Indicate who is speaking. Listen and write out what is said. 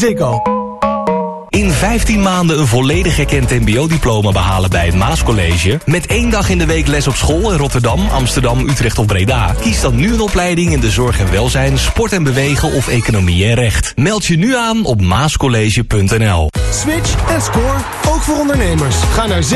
Speaker 1: Ziggo.
Speaker 2: In 15 maanden een volledig erkend mbo-diploma behalen bij het Maascollege. Met 1 dag in de week les op school in Rotterdam, Amsterdam, Utrecht of Breda. Kies dan nu een opleiding in de zorg en welzijn, sport en bewegen of economie en recht. Meld je nu aan op maascollege.nl.
Speaker 1: Switch en score, ook voor ondernemers. Ga naar